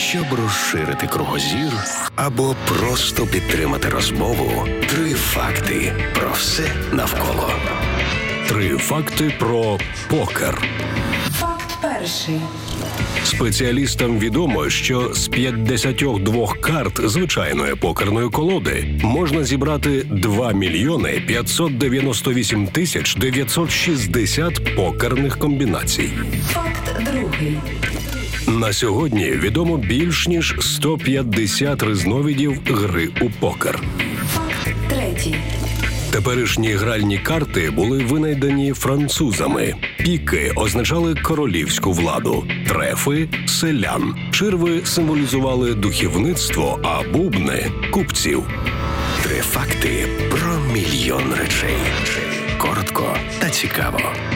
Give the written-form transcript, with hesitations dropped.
Щоб розширити кругозір або просто підтримати розмову, 3 факти про все навколо. 3 факти про покер. Факт перший. Спеціалістам відомо, що з 52 карт звичайної покерної колоди можна зібрати 2 мільйони 598 тисяч 960 покерних комбінацій. Факт другий. На сьогодні відомо більш ніж 150 різновидів гри у покер. Факт третій. Теперішні гральні карти були винайдені французами. Піки означали королівську владу, трефи – селян, черви символізували духовництво, а бубни – купців. 3 факти про мільйон речей. Коротко та цікаво.